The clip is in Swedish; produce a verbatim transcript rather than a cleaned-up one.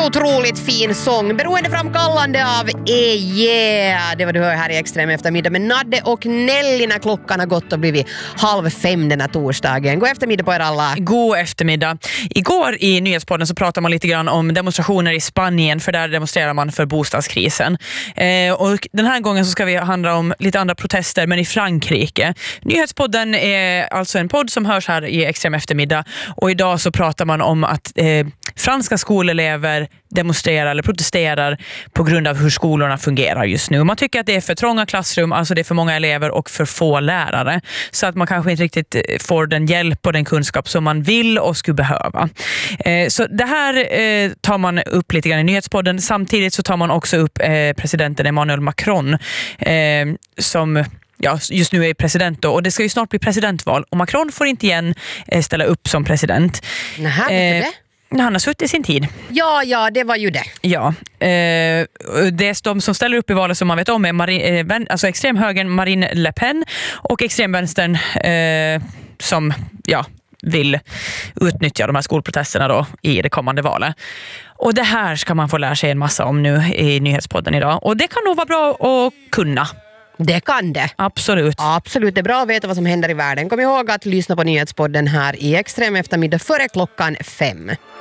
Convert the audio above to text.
otroligt fin sång, beroendeframkallande av E Yeah. Det var du hör här i Extrem eftermiddag med Nadde och Nelly när klockan har gått och blivit halv fem denna torsdagen. God eftermiddag på er alla. God eftermiddag. Igår i Nyhetspodden så pratade man lite grann om demonstrationer i Spanien, för där demonstrerar man för bostadskrisen. Eh, och den här gången så ska vi handla om lite andra protester, men i Frankrike. Nyhetspodden är alltså en podd som hörs här i Extrem eftermiddag, och idag så pratar man om att eh, franska skolelever demonstrerar eller protesterar på grund av hur skolorna fungerar just nu. Man tycker att det är för trånga klassrum, alltså det är för många elever och för få lärare, så att man kanske inte riktigt får den hjälp och den kunskap som man vill och skulle behöva. Eh, så det här eh, tar man upp lite grann i Nyhetspodden. Samtidigt så tar man också upp eh, presidenten Emmanuel Macron eh, som ja, just nu är president då, och det ska ju snart bli presidentval, och Macron får inte igen eh, ställa upp som president. Nähä, varför eh, det? När han har suttit sin tid. Ja, ja, det var ju det. Ja, eh, det är de som ställer upp i valet som man vet om är Marine, eh, alltså extremhögern Marine Le Pen och extremvänstern eh, som ja, vill utnyttja de här skolprotesterna då i det kommande valet. Och det här ska man få lära sig en massa om nu i Nyhetspodden idag. Och det kan nog vara bra att kunna. Det kan det. Absolut. Absolut, det är bra att veta vad som händer i världen. Kom ihåg att lyssna på Nyhetspodden här i Extrem eftermiddag före klockan fem.